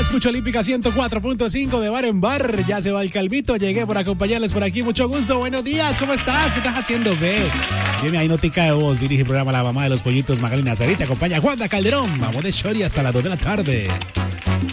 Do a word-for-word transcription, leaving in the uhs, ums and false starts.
Escucho Olímpica ciento cuatro punto cinco de bar en bar. Ya se va el calvito. Llegué por acompañarles por aquí. Mucho gusto. Buenos días. ¿Cómo estás? ¿Qué estás haciendo, ve? Viene ahí Notica de Voz. Dirige el programa La Mamá de los Pollitos, Magalina Sarita. Acompaña Juanda Calderón. Vamos de Shori hasta las dos de la tarde.